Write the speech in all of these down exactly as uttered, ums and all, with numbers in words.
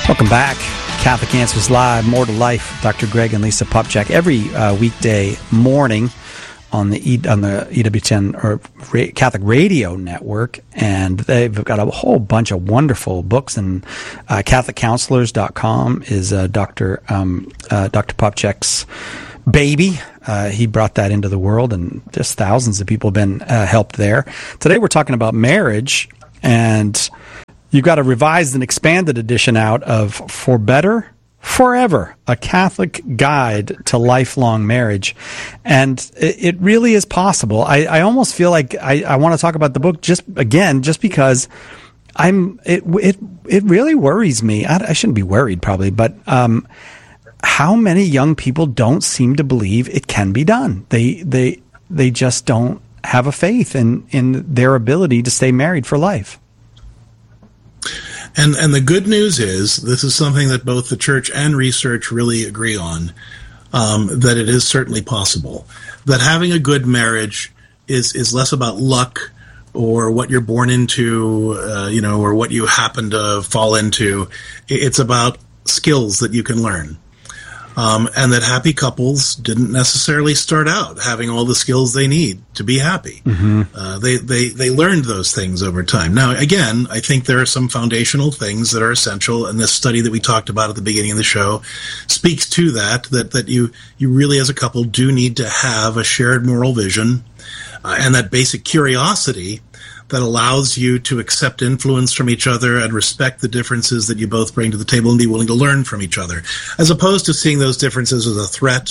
Welcome back. Catholic Answers Live, More to Life, Doctor Greg and Lisa Popcak, every uh, weekday morning on the e, on the E W ten or Ra- Catholic Radio Network, and they've got a whole bunch of wonderful books. And uh, Catholic Counselors dot com is uh, Doctor Um, uh, Doctor Popcak's baby. Uh, he brought that into the world, and just thousands of people have been uh, helped there. Today we're talking about marriage, and you've got a revised and expanded edition out of For Better Forever, a Catholic guide to lifelong marriage. And it, it really is possible. I, I almost feel like I, I want to talk about the book just again, just because I'm, it, it, it really worries me. I, I shouldn't be worried probably, but, um, how many young people don't seem to believe it can be done. They, they, they just don't have a faith in, in their ability to stay married for life. And and the good news is, this is something that both the church and research really agree on, um, that it is certainly possible. That having a good marriage is, is less about luck or what you're born into, uh, you know, or what you happen to fall into. It's about skills that you can learn. Um, and that happy couples didn't necessarily start out having all the skills they need to be happy. Mm-hmm. Uh, they, they, they learned those things over time. Now, again, I think there are some foundational things that are essential, and this study that we talked about at the beginning of the show speaks to that, that, that you, you really as a couple do need to have a shared moral vision, uh, and that basic curiosity that allows you to accept influence from each other and respect the differences that you both bring to the table and be willing to learn from each other, as opposed to seeing those differences as a threat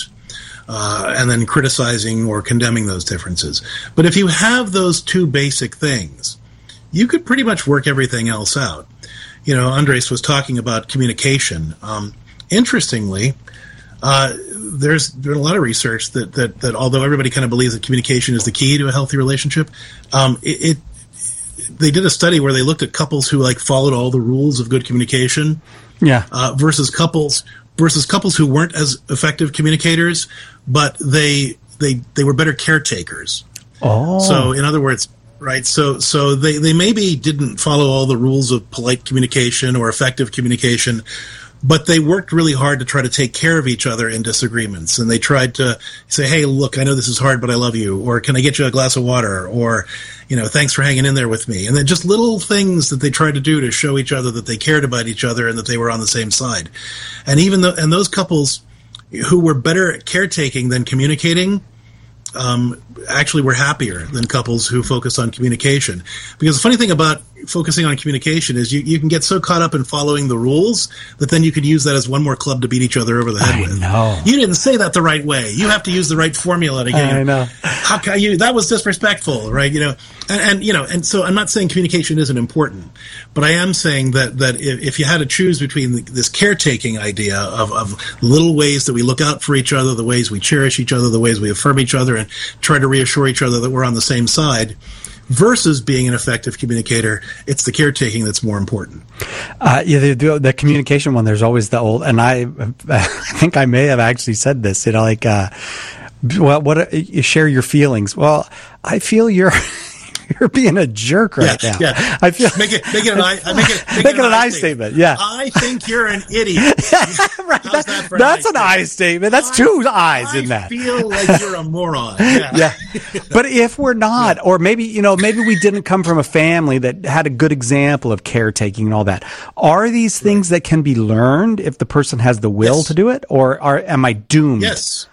uh, and then criticizing or condemning those differences. But if you have those two basic things, you could pretty much work everything else out. You know, Andres was talking about communication. Um, interestingly, uh, there's been a lot of research that, that, that although everybody kind of believes that communication is the key to a healthy relationship, um, it, it they did a study where they looked at couples who like followed all the rules of good communication, yeah, uh, versus couples versus couples who weren't as effective communicators, but they they they were better caretakers. Oh, so in other words, right? So so they they maybe didn't follow all the rules of polite communication or effective communication, but they worked really hard to try to take care of each other in disagreements. And they tried to say, hey, look, I know this is hard, but I love you. Or can I get you a glass of water? Or, you know, thanks for hanging in there with me. And then just little things that they tried to do to show each other that they cared about each other and that they were on the same side. And even though, and those couples who were better at caretaking than communicating, um, actually were happier than couples who focus on communication. Because the funny thing about focusing on communication is you, you can get so caught up in following the rules that then you could use that as one more club to beat each other over the head I with. Know. You didn't say that the right way. You have to use the right formula to get I know. How can you, that was disrespectful, right? You know, and, and, you know, and so I'm not saying communication isn't important, but I am saying that, that if, if you had to choose between this caretaking idea of, of little ways that we look out for each other, the ways we cherish each other, the ways we affirm each other and try to reassure each other that we're on the same side, versus being an effective communicator, it's the caretaking that's more important. Uh, yeah, the, the communication one, there's always the old, and I, I think I may have actually said this, you know, like, uh, well, what, you share your feelings. Well, I feel you're, you're being a jerk right yeah, now. Yeah. I feel make it, make it an I, make it, make make it an, an I statement. statement. Yeah. I think you're an idiot. Right. That, that that's an I statement. That's I, two I's I in that. I feel like you're a moron. Yeah. yeah. But if we're not, yeah. or maybe, you know, maybe we didn't come from a family that had a good example of caretaking and all that. Are these things right. that can be learned if the person has the will yes. to do it, or are, am I doomed? Yes.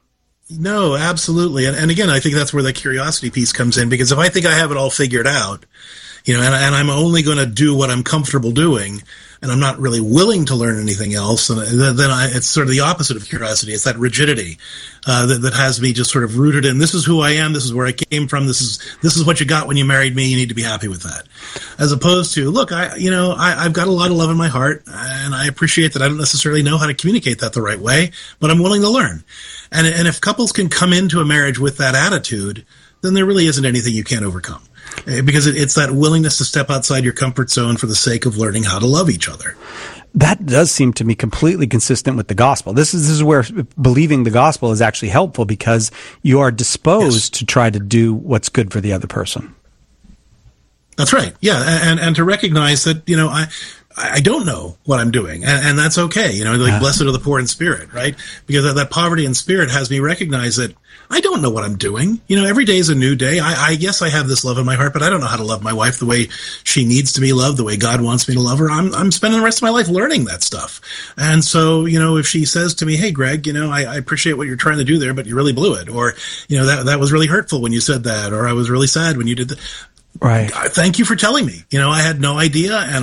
No, absolutely. And, and again, I think that's where the curiosity piece comes in, because if I think I have it all figured out, you know, and, and I'm only going to do what I'm comfortable doing, and I'm not really willing to learn anything else, and then I, it's sort of the opposite of curiosity. It's that rigidity uh, that, that has me just sort of rooted in, this is who I am, this is where I came from, this is this is what you got when you married me, you need to be happy with that. As opposed to, look, I you know, I, I've got a lot of love in my heart, and I appreciate that I don't necessarily know how to communicate that the right way, but I'm willing to learn. And, and if couples can come into a marriage with that attitude, then there really isn't anything you can't overcome. Because it's that willingness to step outside your comfort zone for the sake of learning how to love each other. That does seem to me completely consistent with the gospel. This is, this is where believing the gospel is actually helpful, because you are disposed yes. to try to do what's good for the other person. That's right. Yeah. And, and to recognize that, you know, I, I don't know what I'm doing, and, and that's okay. You know, like yeah. blessed are the poor in spirit, right? Because that, that poverty in spirit has me recognize that I don't know what I'm doing. You know, every day is a new day. I, I yes, I have this love in my heart, but I don't know how to love my wife the way she needs to be loved, the way God wants me to love her. I'm, I'm spending the rest of my life learning that stuff. And so, you know, if she says to me, "Hey, Greg, you know, I, I appreciate what you're trying to do there, but you really blew it," or, you know, that that was really hurtful when you said that, or I was really sad when you did that. Right. Thank you for telling me. You know, I had no idea, and